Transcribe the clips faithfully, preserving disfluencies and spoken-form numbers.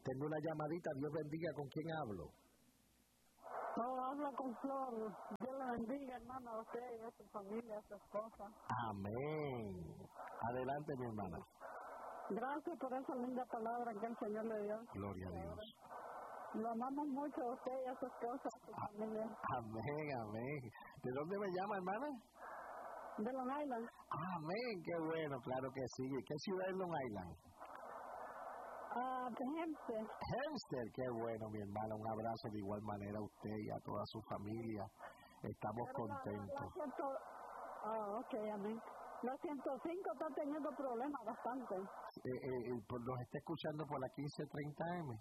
Tengo una llamadita, Dios bendiga, ¿con quién hablo? No, habla con Flor. Dios le bendiga, hermano, a usted y a su familia, a su esposa. Amén. Adelante, mi hermana. Gracias por esa linda palabra que el Señor le dio. Gloria a Dios. Lo amamos mucho a usted y a su esposa, a su a- familia. Amén, amén. ¿De dónde me llama, hermana? De Long Island. Amén, qué bueno, claro que sí. ¿Qué ciudad es Long Island? Ah, de Hempstead. Hempstead, qué bueno, mi hermana. Un abrazo de igual manera a usted y a toda su familia. Estamos Pero la- contentos. La, la ciento... Ah, ok, amén. La ciento cinco está teniendo problemas bastante. Eh, eh, eh, pues nos está escuchando por la quince treinta eme.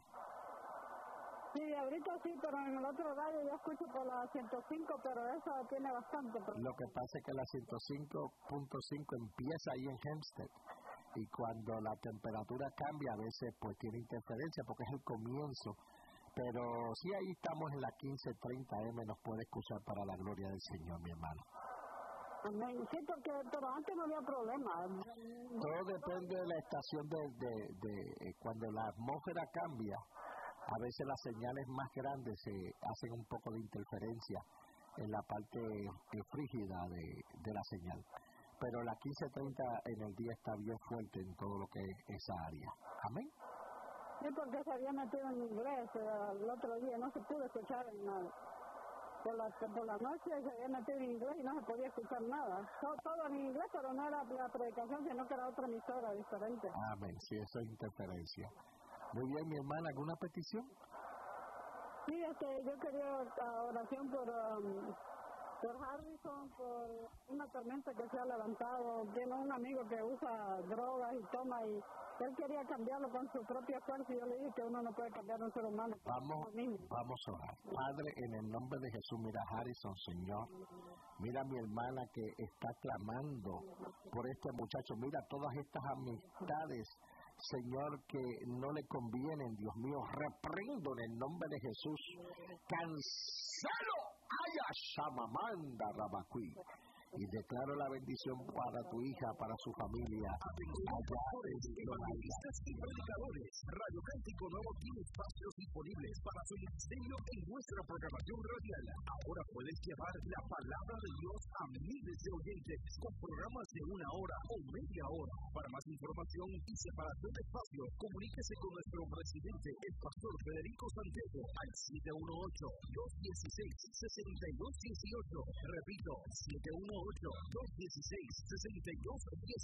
Sí, ahorita sí, pero en el otro radio yo escucho por la ciento cinco, pero esa tiene bastante problemas. Lo que pasa es que la ciento cinco punto cinco empieza ahí en Hempstead. Y cuando la temperatura cambia, a veces pues tiene interferencia porque es el comienzo. Pero sí, ahí estamos en la quince treinta eme, nos puede escuchar para la gloria del Señor, mi hermano. Amén. Sí, porque pero antes no había problema. Todo depende de la estación de, de, de, eh, cuando la atmósfera cambia, a veces las señales más grandes se hacen un poco de interferencia en la parte eh, frígida de, de la señal. Pero la quince treinta en el día está bien fuerte en todo lo que es esa área. Amén. Sí, porque se había metido en inglés eh, el otro día, no se pudo escuchar en la, por, la, por la noche, se había metido en inglés y no se podía escuchar nada. Todo, todo en inglés, pero no era la predicación, sino que era otra emisora diferente. Amén, sí, eso es interferencia. Muy bien, mi hermana, ¿alguna petición? Sí, este, yo quería uh, oración por, um, por Harrison, por una tormenta que se ha levantado. Tiene un amigo que usa drogas y toma y él quería cambiarlo con su propia fuerza y yo le dije que uno no puede cambiar a un ser humano. Vamos, vamos a orar. Padre, en el nombre de Jesús, mira a Harrison, Señor. Mira a mi hermana que está clamando por este muchacho. Mira todas estas amistades, Señor, que no le convienen, Dios mío. Reprendo en el nombre de Jesús. Cancelo. Aya Shamamanda Rabacuí. Y declaro la bendición para tu hija, para su familia. Pastores, evangelistas y predicadores, Radio Cántico Nuevo tiene espacios disponibles para su ministerio en nuestra programación radial. Ahora puedes llevar la palabra de Dios a miles de oyentes con programas de una hora o media hora. Para más información y separación de espacios, comuníquese con nuestro presidente, el pastor Federico Santiago, al siete uno ocho, dos uno seis, seis dos uno ocho. Repito, siete uno ocho, dos uno seis, seis dos uno